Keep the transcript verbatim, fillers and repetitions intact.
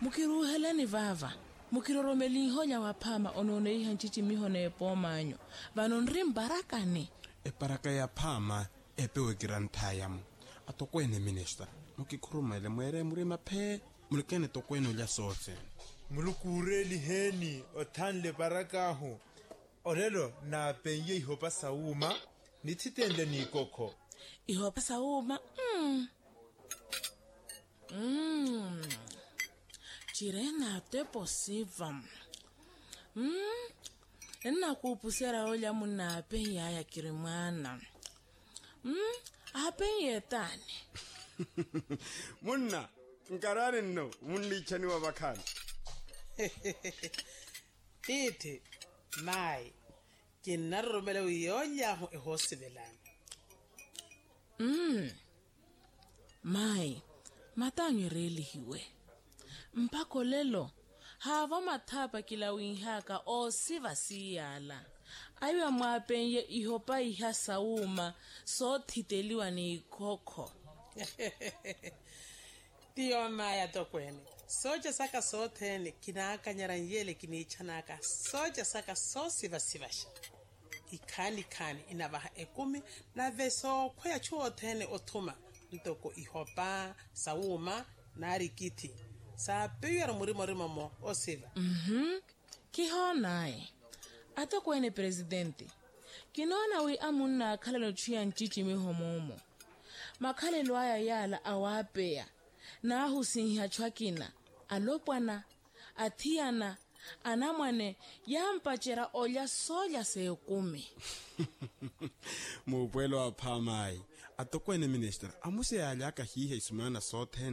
Mukiruhelani vava. Mukiroromeli honya wapama onone ihanchichi mihone epomanyo. Vanonri mbarakane. E paraka ya phama epewe kirantayam. Atokwene minister. Mukikurumele mwere murima phe. Mulukene tokwene ulya sote. Mulukureli heni othanle barakaho. Orelo na penye ihopa sauma. Nititende ni koko. Ihopa sauma. Mm. Mm. Chirena te posiva. Mm. Ena kupusera olya muna penya ya kirimwana. Mm. Apenye tani. Munna. Nkarare no. Munni chani wa bakani. Titi. Mai. Kinarumele uyonya ho ehosibelana. Mm. Mai. Matanyo reli hiwe. Mpako lelo. Hava mathapa kila winhaka o siva siyala. Aywa mwapenye ihopa iha sauma so titeliwa ni ikoko. Tiyo maya tokwene. Soja saka sotene kinaka nyaranyele kinichanaka. Soja saka so siva sivasha. Ikani kani inabaha ekumi na veso kwaya chuo tene otuma. Ntoko ihopa, sauma, nari kiti. Sa peyo murimo rimo mo osiva. Mhm. Kiho nae. Ato kwene presidente. Kinona wi amuna khalelo chuya nchichi mihomomo. Makhalelo aya yala awapea. Na husinha chwakina. Alopwana. Atiana. Anamwane yampachera olya soya seukumi. Mupwelo wa phamai. Atokwene minister. Amuse alaka hihe isumana sote